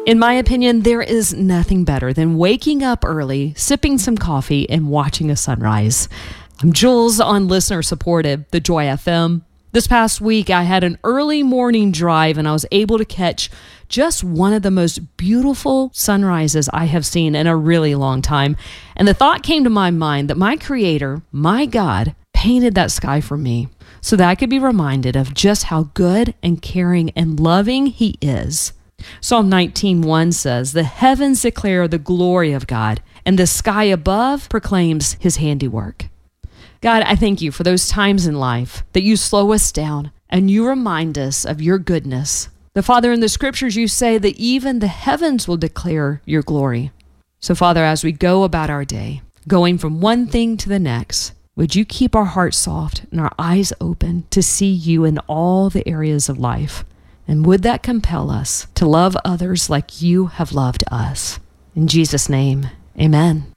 In my opinion, there is nothing better than waking up early, sipping some coffee, and watching a sunrise. I'm Jules on listener supported, the Joy FM. This past week, I had an early morning drive and I was able to catch just one of the most beautiful sunrises I have seen in a really long time. And the thought came to my mind that my Creator, my God, painted that sky for me so that I could be reminded of just how good and caring and loving He is. Psalm 19:1 says, "The heavens declare the glory of God, and the sky above proclaims His handiwork." God, I thank you for those times in life that you slow us down and you remind us of your goodness. The Father, in the scriptures, you say that even the heavens will declare your glory. So, Father, as we go about our day, going from one thing to the next, would you keep our hearts soft and our eyes open to see you in all the areas of life? And would that compel us to love others like you have loved us? In Jesus' name, amen.